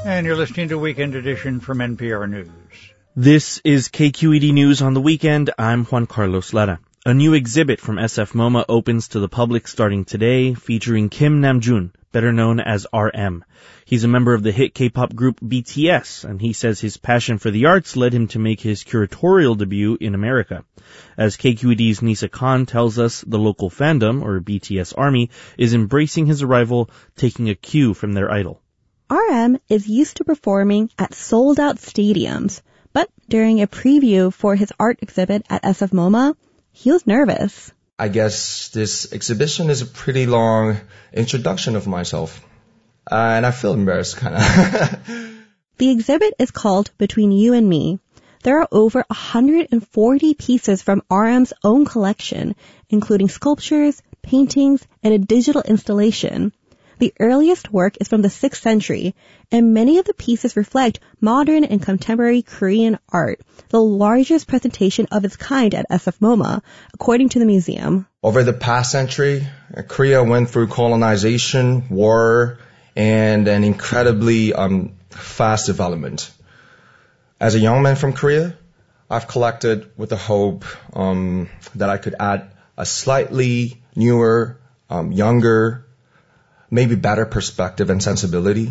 And you're listening to Weekend Edition from NPR News. This is KQED News on the Weekend. I'm Juan Carlos Lara. A new exhibit from SF MoMA opens to the public starting today, featuring Kim Namjoon, better known as RM. He's a member of the hit K-pop group BTS, and he says his passion for the arts led him to make his curatorial debut in America. As KQED's Nisa Khan tells us, the local fandom, or BTS Army, is embracing his arrival, taking a cue from their idol. RM is used to performing at sold-out stadiums, but during a preview for his art exhibit at SF MoMA, he was nervous. I guess this exhibition is a pretty long introduction of myself, and I feel embarrassed, kind of. The exhibit is called Between You and Me. There are over 140 pieces from RM's own collection, including sculptures, paintings, and a digital installation. The earliest work is from the 6th century, and many of the pieces reflect modern and contemporary Korean art, the largest presentation of its kind at SF MoMA, according to the museum. Over the past century, Korea went through colonization, war, and an incredibly fast development. As a young man from Korea, I've collected with the hope that I could add a slightly newer, younger, maybe better perspective and sensibility.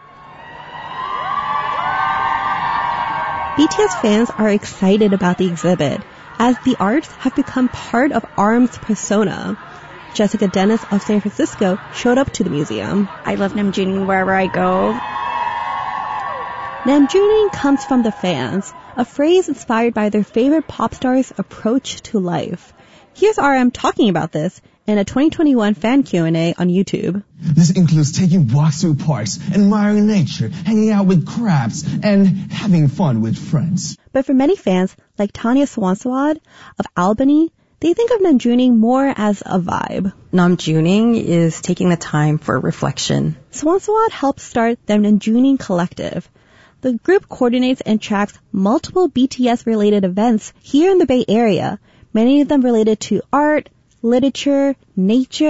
BTS fans are excited about the exhibit, as the arts have become part of RM's persona. Jessica Dennis of San Francisco showed up to the museum. I love Namjoon wherever I go. Namjooning comes from the fans, a phrase inspired by their favorite pop star's approach to life. Here's RM talking about this in a 2021 fan Q&A on YouTube. This includes taking walks through parks, admiring nature, hanging out with crabs, and having fun with friends. But for many fans, like Tanya Swanswad of Albany, they think of Namjooning more as a vibe. Namjooning is taking the time for reflection. Swanswad helped start the Namjooning Collective. The group coordinates and tracks multiple BTS-related events here in the Bay Area, many of them related to art, literature, nature,